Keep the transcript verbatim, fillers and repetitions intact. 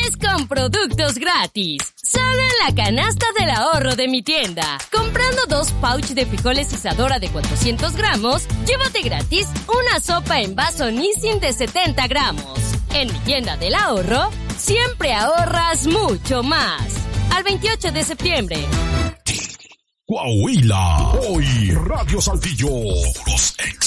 mes con productos gratis. Solo en la canasta del ahorro de mi tienda. Comprando dos pouch de frijoles Isadora de cuatrocientos gramos, llévate gratis una sopa en vaso Nissin de setenta gramos. En mi tienda del ahorro, siempre ahorras mucho más. Al veintiocho de septiembre. Coahuila, hoy Radio Saltillo, los ex.